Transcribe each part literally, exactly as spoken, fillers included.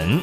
闻。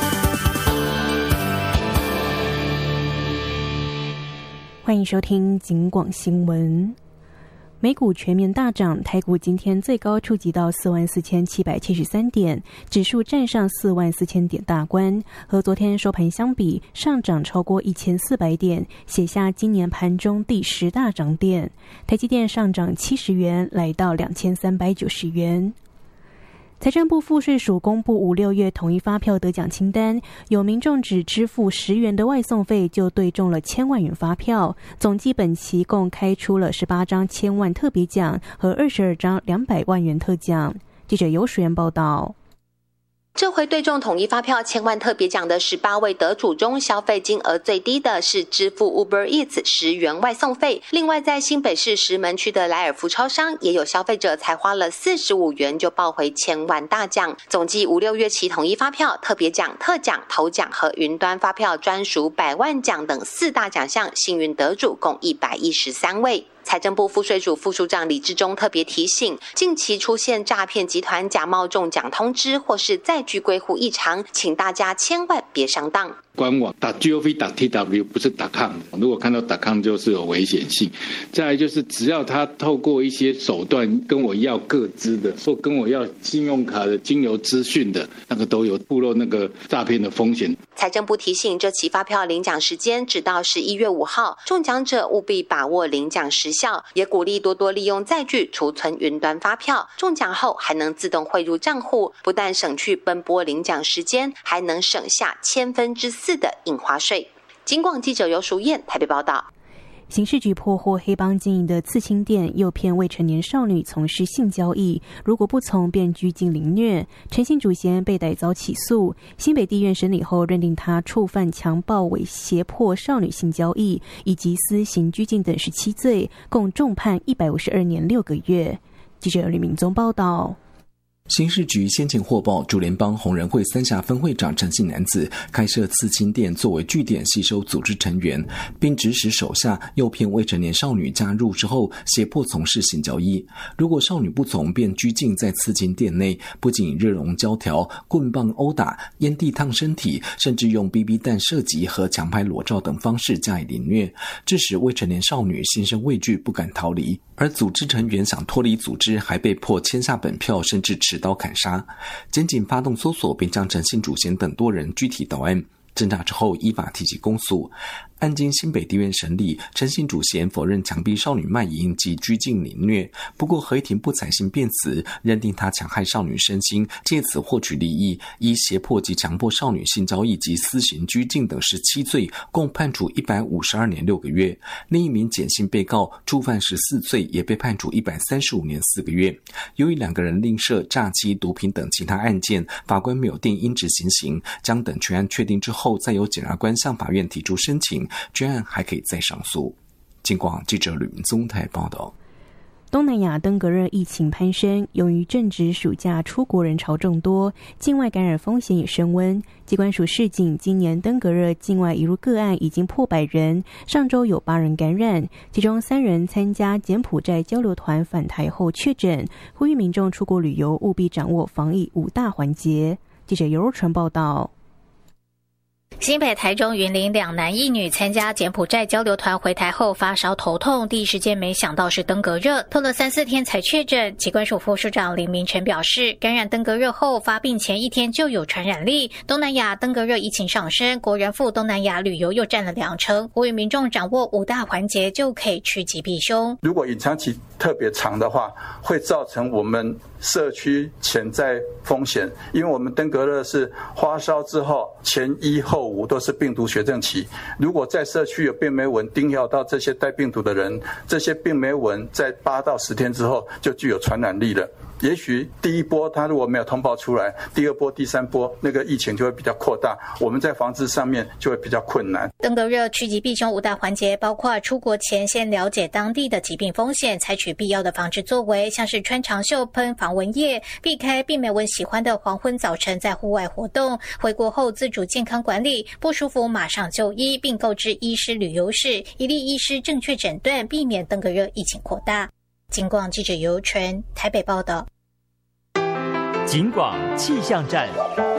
欢迎收听警广新闻。美股全面大涨，台股今天最高触及到四万四千七百七十三点，指数站上四万四千点大关，和昨天收盘相比，上涨超过一千四百点，写下今年盘中第十大涨点。台积电上涨七十元，来到两千三百九十元。财政部赋税署公布五六月统一发票得奖清单，有民众只支付十元的外送费就对中了千万元发票，总计本期共开出了十八张千万特别奖和二十二张两百万元特奖。记者游淑媛报道。 这回对中统一发票千万特别奖的十八位得主中，消费金额最低的是支付 Uber Eats 十元外送费。另外，在新北市石门区的莱尔富超商，也有消费者才花了四十五元就抱回千万大奖。总计五六月期统一发票、特别奖、特奖、头奖和云端发票专属百万奖等四大奖项，幸运得主共一百一十三位。财政部赋税署副署长李志忠特别提醒，近期出现诈骗集团假冒中奖通知或是载具归户异常，请大家千万别上当。 官网打 gov 打 tw 不是打 com， 如果看到打 com 就是有危险性。再来就是只要他透过一些手段跟我要个资的，或跟我要信用卡的金流资讯的，那个都有暴露那个诈骗的风险。 财政部提醒，这期发票领奖时间直到十一月五号，中奖者务必把握领奖时效，也鼓励多多利用载具储存云端发票，中奖后还能自动汇入账户，不但省去奔波领奖时间，还能省下千分之四的印花税。警广记者游淑燕台北报道。 刑事局破获黑帮经营的刺青店，诱骗未成年少女从事性交易，如果不从便拘禁凌虐。陈姓主嫌被逮遭起诉，新北地院审理后认定他触犯强暴、猥胁迫少女性交易以及私刑拘禁等十七罪，共重判一百五十二年六个月。记者吕明宗报道。 刑事局先前获报，竹联帮红人会三峡分会长陈姓男子开设刺青店作为据点吸收组织成员，并指使手下诱骗未成年少女加入之后胁迫从事性交易。如果少女不从，便拘禁在刺青店内，不仅热熔胶条、棍棒殴打、烟蒂烫身体，甚至用 B B 弹射击和强拍裸照等方式加以凌虐，致使未成年少女心生畏惧，不敢逃离。而组织成员想脱离组织，还被迫签下本票，甚至持刀砍杀。检警发动搜索，并将陈姓主嫌等多人拘提到案。侦查之后，依法提起公诉。案经新北地院审理，陈姓主嫌否认强逼少女卖淫及拘禁凌虐，不过合议庭不采信辩词，认定他强害少女身心，借此获取利益，依胁迫及强迫少女性交易及私刑拘禁等十七罪，共判处一百五十二年六个月。另一名简姓被告触犯十四罪，也被判处一百三十五年四个月。由于两个人另涉诈欺、毒品等其他案件，法官没有定应执行刑，将等全案确定之后，再由检察官向法院提出申请，专案还可以再上诉。警广记者吕明宗台报道。 东南亚登革热疫情攀升，由于正值暑假，出国人潮众多，境外感染风险也升温。疾管署示警，今年登革热境外移入个案已经破百人，上周有八人感染，其中三人参加柬埔寨交流团返台后确诊，呼吁民众出国旅游务必掌握防疫五大环节。记者尤若纯报道。 新北、台中、云林两男一女参加柬埔寨交流团回台后发烧头痛，第一时间没想到是登革热，拖了三四天才确诊。疾管署副署长林明成表示，感染登革热后发病前一天就有传染力。东南亚登革热疫情上升，国人赴东南亚旅游又占了两成，呼吁民众掌握五大环节就可以趋吉避凶。 如果隐藏期特别长的话，会造成我们社区潜在风险，因为我们登革热是发烧之后前一后五都是病毒血症期，如果在社区有病媒蚊叮咬到这些带病毒的人，这些病媒蚊在八到十天之后就具有传染力了。也许第一波它如果没有通报出来，第二波、第三波那个疫情就会比较扩大，我们在防治上面就会比较困难。 登革热趋吉避凶五大环节包括出国前先了解当地的疾病风险，采取必要的防治作为，像是穿长袖、喷防蚊液，避开病媒蚊喜欢的黄昏早晨在户外活动，回国后自主健康管理，不舒服马上就医，并购置医师旅游史，以利医师正确诊断，避免登革热疫情扩大。警广记者尤纯台北报道。 警广气象站。